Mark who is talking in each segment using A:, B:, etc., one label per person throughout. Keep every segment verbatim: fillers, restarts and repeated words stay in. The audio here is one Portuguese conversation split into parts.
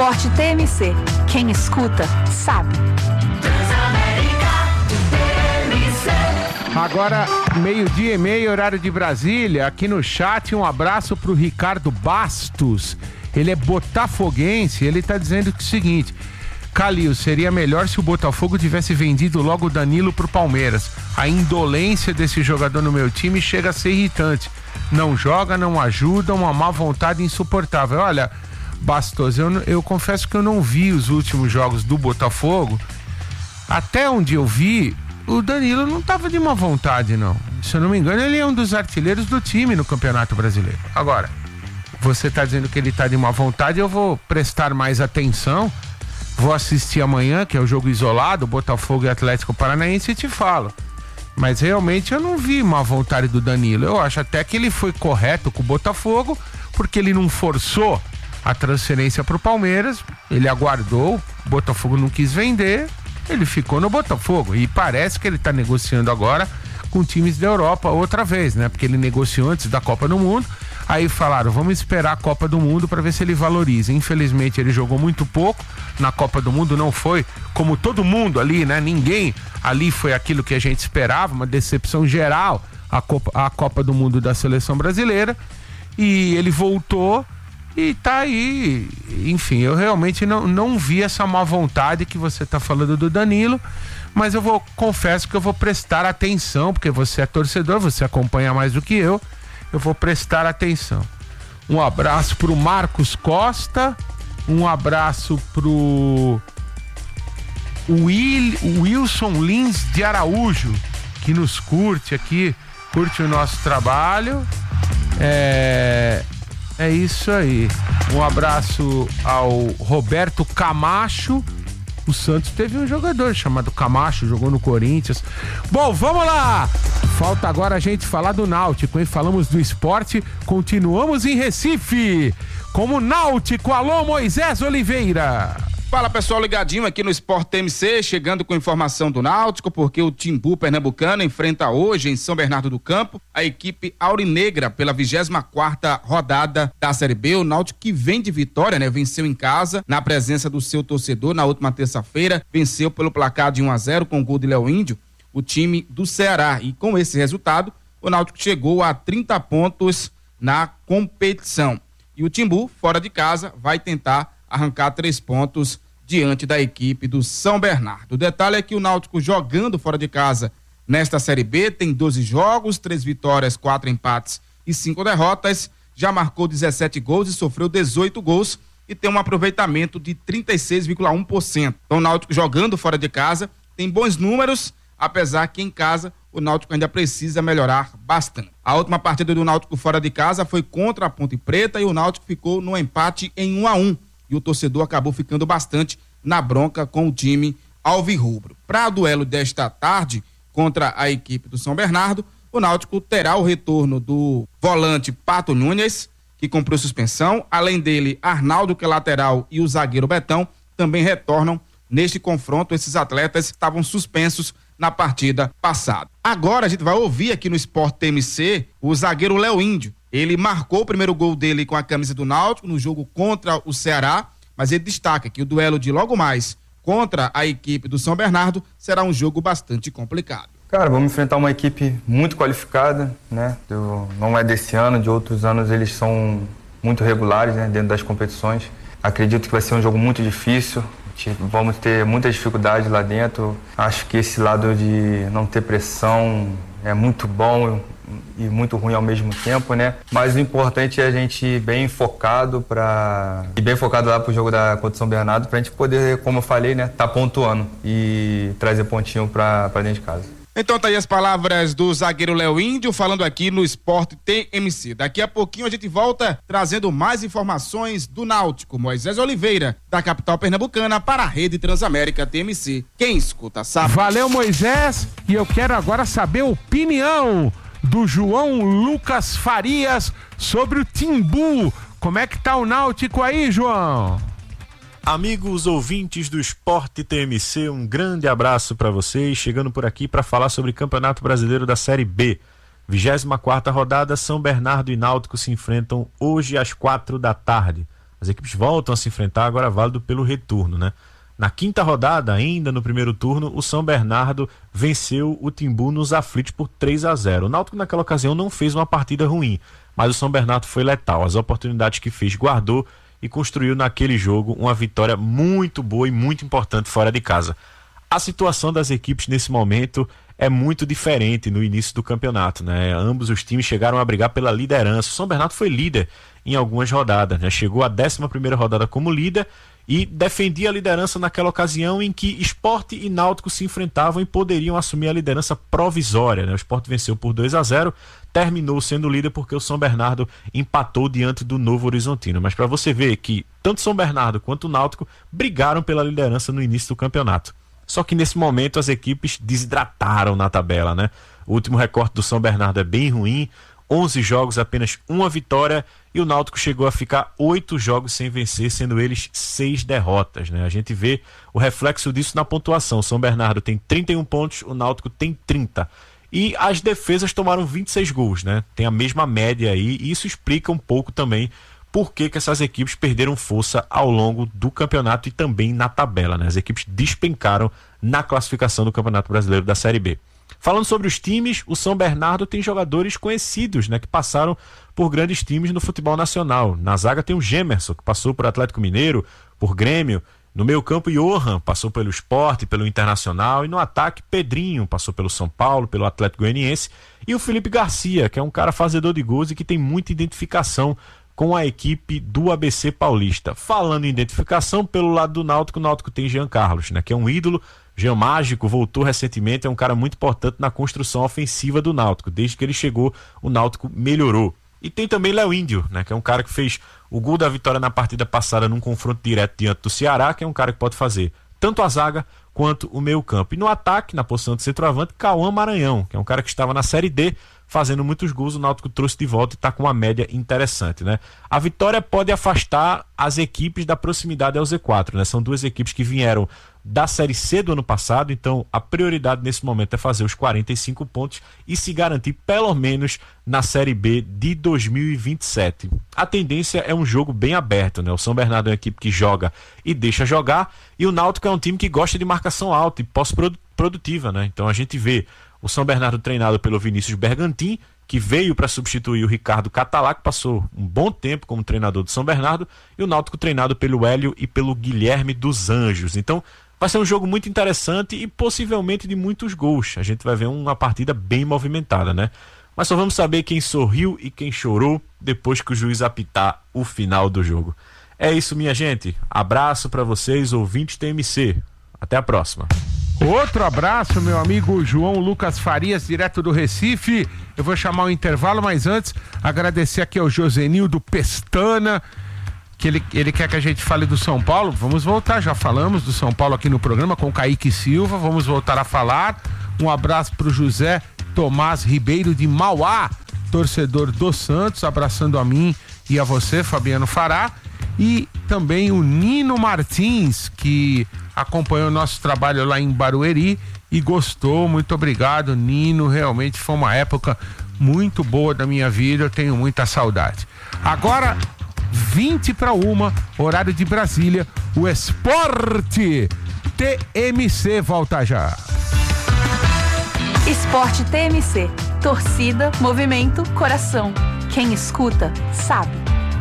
A: Esporte T M C. Quem escuta, sabe.
B: Agora, meio-dia e meio, horário de Brasília. Aqui no chat, um abraço pro Ricardo Bastos. Ele é botafoguense. Ele tá dizendo que é o seguinte: Calil, seria melhor se o Botafogo tivesse vendido logo o Danilo pro Palmeiras. A indolência desse jogador no meu time chega a ser irritante. Não joga, não ajuda, uma má vontade insuportável. Olha, Bastos, eu, eu confesso que eu não vi os últimos jogos do Botafogo. Até onde eu vi, o Danilo não tava de má vontade, não. Se eu não me engano, ele é um dos artilheiros do time no Campeonato Brasileiro. Agora, você tá dizendo que ele tá de má vontade, eu vou prestar mais atenção. Vou assistir amanhã, que é o jogo isolado, Botafogo e Atlético Paranaense, e te falo. Mas realmente eu não vi má vontade do Danilo. Eu acho até que ele foi correto com o Botafogo, porque ele não forçou a transferência pro Palmeiras, ele aguardou, o Botafogo não quis vender, ele ficou no Botafogo. E parece que ele tá negociando agora com times da Europa outra vez, né? Porque ele negociou antes da Copa do Mundo. Aí falaram, vamos esperar a Copa do Mundo para ver se ele valoriza. Infelizmente ele jogou muito pouco na Copa do Mundo, não foi como todo mundo ali, né? Ninguém ali foi aquilo que a gente esperava, uma decepção geral a Copa, a Copa do Mundo da seleção brasileira. E ele voltou e tá aí. Enfim, eu realmente não, não vi essa má vontade que você tá falando do Danilo, mas eu vou, confesso que eu vou prestar atenção, porque você é torcedor, você acompanha mais do que eu. Eu vou prestar atenção. Um abraço pro Marcos Costa, um abraço pro Will, Wilson Lins de Araújo, que nos curte aqui, curte o nosso trabalho. É, é isso aí. Um abraço ao Roberto Camacho. O Santos teve um jogador chamado Camacho, jogou no Corinthians. Bom, vamos lá! Falta agora a gente falar do Náutico, hein? Falamos do esporte, continuamos em Recife. Como Náutico, alô Moisés Oliveira.
C: Fala pessoal, ligadinho aqui no Sport T M C, chegando com informação do Náutico, porque o Timbu pernambucano enfrenta hoje em São Bernardo do Campo a equipe aurinegra pela vigésima quarta rodada da Série B. O Náutico que vem de vitória, né? Venceu em casa, na presença do seu torcedor na última terça-feira, venceu pelo placar de um a zero com o gol de Léo Índio, o time do Ceará. E com esse resultado, o Náutico chegou a trinta pontos na competição. E o Timbu, fora de casa, vai tentar arrancar três pontos diante da equipe do São Bernardo. O detalhe é que o Náutico, jogando fora de casa nesta Série B, tem doze jogos, três vitórias, quatro empates e cinco derrotas, já marcou dezessete gols e sofreu dezoito gols e tem um aproveitamento de trinta e seis vírgula um por cento. Então o Náutico, jogando fora de casa, tem bons números, apesar que em casa o Náutico ainda precisa melhorar bastante. A última partida do Náutico fora de casa foi contra a Ponte Preta e o Náutico ficou no empate em um a um. E o torcedor acabou ficando bastante na bronca com o time alvirrubro. Para o duelo desta tarde contra a equipe do São Bernardo, o Náutico terá o retorno do volante Pato Nunes, que cumpriu suspensão. Além dele, Arnaldo, que é lateral, e o zagueiro Betão também retornam neste confronto. Esses atletas estavam suspensos na partida passada. Agora a gente vai ouvir aqui no Sport T M C o zagueiro Léo Índio. Ele marcou o primeiro gol dele com a camisa do Náutico no jogo contra o Ceará, mas ele destaca que o duelo de logo mais contra a equipe do São Bernardo será um jogo bastante complicado.
D: Cara, vamos enfrentar uma equipe muito qualificada, né? Do, não é desse ano, de outros anos eles são muito regulares, né? Dentro das competições. Acredito que vai ser um jogo muito difícil, vamos ter muita dificuldade lá dentro. Acho que esse lado de não ter pressão é muito bom e muito ruim ao mesmo tempo, né? Mas o importante é a gente ir bem focado para e bem focado lá pro jogo da contra São Bernardo, pra gente poder, como eu falei, né, tá pontuando e trazer pontinho pra, pra dentro de casa.
C: Então tá aí as palavras do zagueiro Léo Índio falando aqui no Sport T M C. Daqui a pouquinho a gente volta trazendo mais informações do Náutico. Moisés Oliveira, da capital pernambucana, para a Rede Transamérica T M C. Quem escuta sabe.
B: Valeu, Moisés, e eu quero agora saber a opinião do João Lucas Farias sobre o Timbu. Como é que tá o Náutico aí, João?
E: Amigos ouvintes do Esporte T M C, um grande abraço para vocês, chegando por aqui para falar sobre o Campeonato Brasileiro da Série B. vigésima quarta rodada, São Bernardo e Náutico se enfrentam hoje às quatro da tarde. As equipes voltam a se enfrentar, agora válido pelo retorno, né? Na quinta rodada, ainda no primeiro turno, o São Bernardo venceu o Timbu nos aflitos por três a zero. O Náutico naquela ocasião não fez uma partida ruim, mas o São Bernardo foi letal. As oportunidades que fez, guardou e construiu naquele jogo uma vitória muito boa e muito importante fora de casa. A situação das equipes nesse momento é muito diferente no início do campeonato, né? Ambos os times chegaram a brigar pela liderança. O São Bernardo foi líder em algumas rodadas, né? Chegou à décima primeira rodada como líder e defendia a liderança naquela ocasião em que Sport e Náutico se enfrentavam e poderiam assumir a liderança provisória, né? O Sport venceu por dois a zero, terminou sendo líder porque o São Bernardo empatou diante do Novo Horizontino. Mas para você ver que tanto São Bernardo quanto o Náutico brigaram pela liderança no início do campeonato. Só que nesse momento as equipes desidrataram na tabela, né? O último recorte do São Bernardo é bem ruim, onze jogos, apenas uma vitória, e o Náutico chegou a ficar oito jogos sem vencer, sendo eles seis derrotas, né? A gente vê o reflexo disso na pontuação. O São Bernardo tem trinta e um pontos, o Náutico tem trinta. E as defesas tomaram vinte e seis gols, né? Tem a mesma média aí, e isso explica um pouco também por que que essas equipes perderam força ao longo do campeonato e também na tabela, né? As equipes despencaram na classificação do Campeonato Brasileiro da Série B. Falando sobre os times, o São Bernardo tem jogadores conhecidos, né, que passaram por grandes times no futebol nacional. Na zaga tem o Gemerson, que passou por Atlético Mineiro, por Grêmio. No meio campo, Johan passou pelo Sport, pelo Internacional. E no ataque, Pedrinho passou pelo São Paulo, pelo Atlético Goianiense. E o Felipe Garcia, que é um cara fazedor de gols e que tem muita identificação com a equipe do A B C Paulista. Falando em identificação, pelo lado do Náutico, o Náutico tem Jean Carlos, né, que é um ídolo. Jean Mágico voltou recentemente, é um cara muito importante na construção ofensiva do Náutico. Desde que ele chegou, o Náutico melhorou. E tem também Léo Índio, né, que é um cara que fez o gol da vitória na partida passada num confronto direto diante do Ceará, que é um cara que pode fazer tanto a zaga quanto o meio campo. E no ataque, na posição de centroavante, Cauã Maranhão, que é um cara que estava na Série D, fazendo muitos gols. O Náutico trouxe de volta e está com uma média interessante, né? A vitória pode afastar as equipes da proximidade ao Z quatro, né? São duas equipes que vieram da Série C do ano passado, então a prioridade nesse momento é fazer os quarenta e cinco pontos e se garantir pelo menos na Série B de dois mil e vinte e sete. A tendência é um jogo bem aberto, né? O São Bernardo é uma equipe que joga e deixa jogar, e o Náutico é um time que gosta de marcação alta e pós-produtiva, né? Então a gente vê o São Bernardo treinado pelo Vinícius Bergantin, que veio para substituir o Ricardo Catalá, que passou um bom tempo como treinador do São Bernardo, e o Náutico treinado pelo Hélio e pelo Guilherme dos Anjos. Então vai ser um jogo muito interessante e possivelmente de muitos gols. A gente vai ver uma partida bem movimentada, né? Mas só vamos saber quem sorriu e quem chorou depois que o juiz apitar o final do jogo. É isso, minha gente. Abraço para vocês, ouvintes T M C. Até a próxima.
B: Outro abraço, meu amigo João Lucas Farias, direto do Recife. Eu vou chamar o intervalo, mas antes, agradecer aqui ao Josenildo Pestana, que ele, ele quer que a gente fale do São Paulo. Vamos voltar, já falamos do São Paulo aqui no programa com o Kaique Silva, vamos voltar a falar. Um abraço pro José Tomás Ribeiro de Mauá, torcedor do Santos, abraçando a mim e a você, Fabiano Fará. E também o Nino Martins, que acompanhou o nosso trabalho lá em Barueri e gostou. Muito obrigado, Nino. Realmente foi uma época muito boa da minha vida, eu tenho muita saudade. Agora, vinte para uma, horário de Brasília, o Esporte T M C volta já.
A: Esporte T M C. Torcida, movimento, coração. Quem escuta, sabe.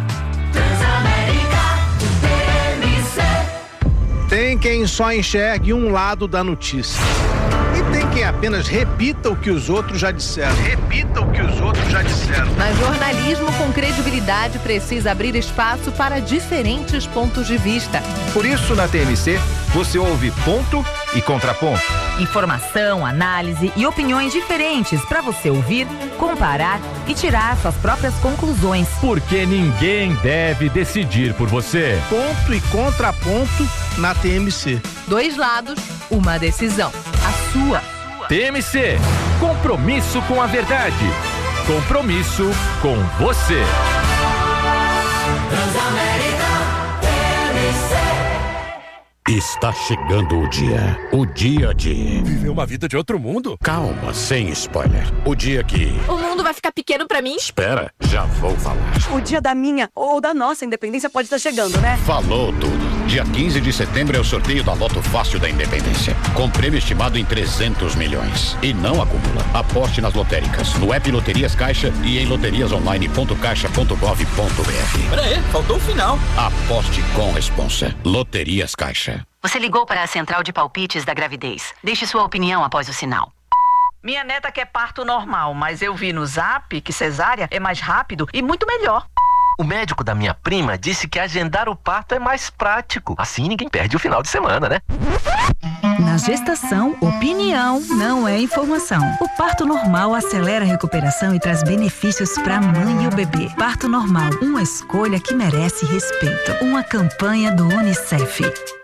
F: Tem quem só enxergue um lado da notícia. E tem quem apenas repita o que os outros já disseram. Repita o que os outros já disseram.
G: Mas jornalismo com credibilidade precisa abrir espaço para diferentes pontos de vista.
H: Por isso, na T M C, você ouve ponto e contraponto.
I: Informação, análise e opiniões diferentes para você ouvir, comparar e tirar suas próprias conclusões.
H: Porque ninguém deve decidir por você.
F: Ponto e contraponto na T M C.
G: Dois lados, uma decisão. A sua.
H: T M C. Compromisso com a verdade. Compromisso com você. Transamérica T M C.
J: Está chegando o dia. O dia de...
H: Viver uma vida de outro mundo?
J: Calma, sem spoiler. O dia que...
K: O mundo vai ficar pequeno pra mim?
J: Espera, já vou falar.
L: O dia da minha ou da nossa independência pode estar chegando, né?
J: Falou tudo. Dia quinze de setembro é o sorteio da Loto Fácil da Independência. Com prêmio estimado em trezentos milhões. E não acumula. Aposte nas lotéricas, no app Loterias Caixa e em loterias online ponto caixa ponto gov ponto br.
C: Pera aí, faltou o final.
J: Aposte com responsa. Loterias Caixa.
M: Você ligou para a central de palpites da gravidez. Deixe sua opinião após o sinal.
N: Minha neta quer parto normal, mas eu vi no Zap que cesárea é mais rápido e muito melhor.
O: O médico da minha prima disse que agendar o parto é mais prático. Assim ninguém perde o final de semana, né?
P: Na gestação, opinião não é informação. O parto normal acelera a recuperação e traz benefícios para a mãe e o bebê. Parto normal, uma escolha que merece respeito. Uma campanha do Unicef.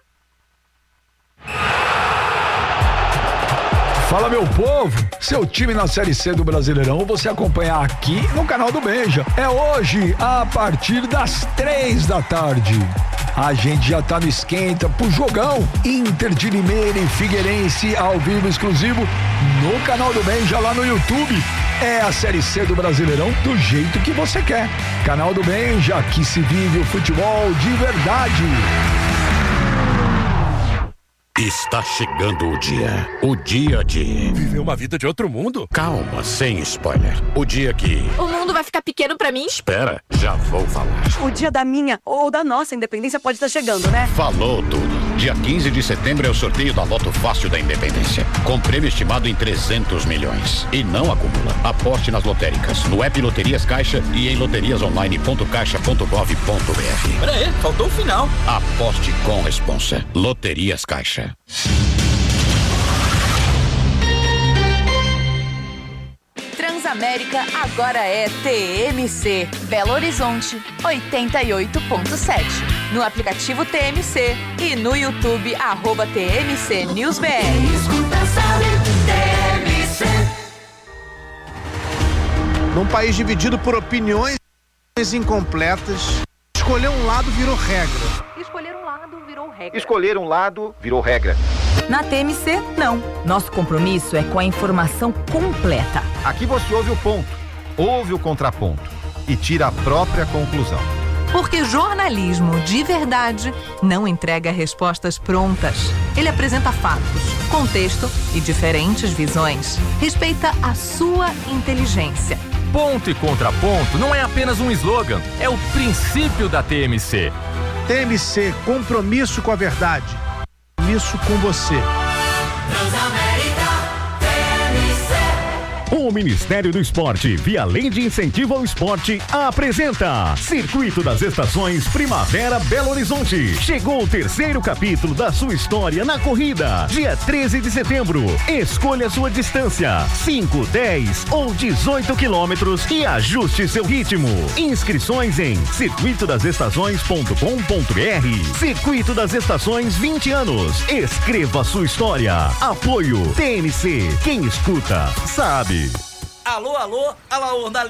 Q: Fala, meu povo, seu time na Série C do Brasileirão você acompanha aqui no canal do Benja. É hoje, a partir das três da tarde. A gente já tá no esquenta pro jogão Inter de Limeira e Figueirense ao vivo exclusivo no canal do Benja lá no YouTube. É a Série C do Brasileirão do jeito que você quer. Canal do Benja, aqui se vive o futebol de verdade.
J: Está chegando o dia. O dia de...
H: Viver uma vida de outro mundo?
J: Calma, sem spoiler. O dia que...
K: O mundo vai ficar pequeno pra mim?
J: Espera, já vou falar.
L: O dia da minha ou da nossa independência pode estar chegando, né?
J: Falou tudo. Dia quinze de setembro é o sorteio da Loto Fácil da Independência. Com prêmio estimado em trezentos milhões. E não acumula. Aposte nas lotéricas, no app Loterias Caixa e em loterias online ponto caixa ponto gov ponto br.
C: Pera aí, faltou o final.
J: Aposte com responsa. Loterias Caixa.
A: Transamérica agora é T M C, Belo Horizonte, oitenta e oito ponto sete. No aplicativo T M C e no YouTube, arroba T M C News B R.
F: Num país dividido por opiniões incompletas, escolher um lado virou regra.
G: Escolher um lado virou regra.
R: Escolher um lado virou regra.
I: Na T M C, não. Nosso compromisso é com a informação completa.
R: Aqui você ouve o ponto, ouve o contraponto e tira a própria conclusão.
G: Porque jornalismo de verdade não entrega respostas prontas. Ele apresenta fatos, contexto e diferentes visões. Respeita a sua inteligência.
H: Ponto e contraponto não é apenas um slogan, é o princípio da T M C.
F: T M C, compromisso com a verdade. Compromisso com você.
S: O Ministério do Esporte, via Lei de Incentivo ao Esporte, apresenta Circuito das Estações Primavera Belo Horizonte. Chegou o terceiro capítulo da sua história na corrida. Dia treze de setembro. Escolha sua distância, cinco, dez ou dezoito quilômetros e ajuste seu ritmo. Inscrições em circuito das estações ponto com ponto br. Circuito das Estações vinte anos. Escreva sua história. Apoio T M C. Quem escuta, sabe.
T: Alô, alô, Alaor, na